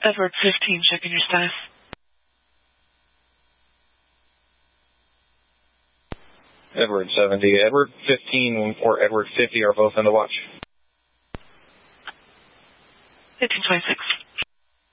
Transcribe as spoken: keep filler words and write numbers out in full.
Edward fifteen, checking your status. Edward seventy. Edward fifteen or Edward fifty are both on the watch. fifteen twenty-six.